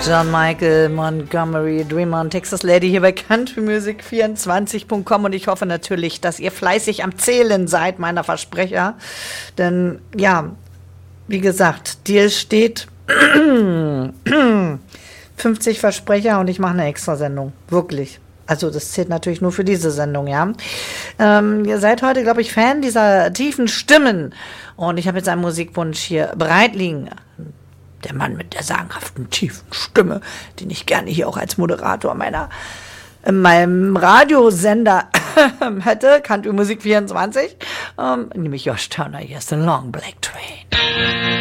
John Michael Montgomery, Dreamer und Texas Lady hier bei countrymusic24.com, und ich hoffe natürlich, dass ihr fleißig am Zählen seid, meiner Versprecher. Denn ja, wie gesagt, dir steht 50 Versprecher und ich mache eine Extrasendung. Wirklich. Also das zählt natürlich nur für diese Sendung, ja. Ihr seid heute, glaube ich, Fan dieser tiefen Stimmen. Und ich habe jetzt einen Musikwunsch hier bereit liegen. Der Mann mit der sagenhaften tiefen Stimme, den ich gerne hier auch als Moderator in meinem Radiosender hätte, Country Musik 24, nämlich Josh Turner, hier ist The Long Black Train.